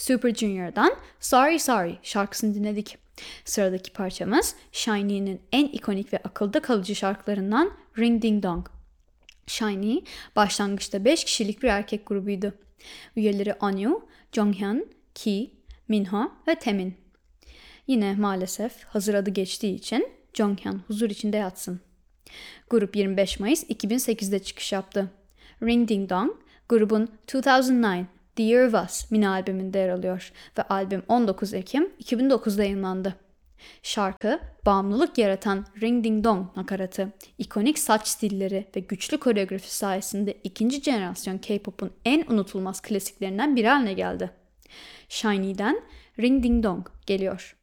Super Junior'dan Sorry Sorry şarkısını dinledik. Sıradaki parçamız SHINee'nin en ikonik ve akılda kalıcı şarkılarından Ring Ding Dong. SHINee başlangıçta 5 kişilik bir erkek grubuydu. Üyeleri Onyu, Jonghyun, Ki, Minho ve Taemin. Yine maalesef hazır adı geçtiği için Jonghyun huzur içinde yatsın. Grup 25 Mayıs 2008'de çıkış yaptı. Ring Ding Dong, grubun 2009 The Year of Us mini albümünde yer alıyor ve albüm 19 Ekim 2009'da yayınlandı. Şarkı, bağımlılık yaratan Ring Ding Dong nakaratı, ikonik saç stilleri ve güçlü koreografi sayesinde ikinci jenerasyon K-pop'un en unutulmaz klasiklerinden biri haline geldi. SHINee'den Ring Ding Dong geliyor.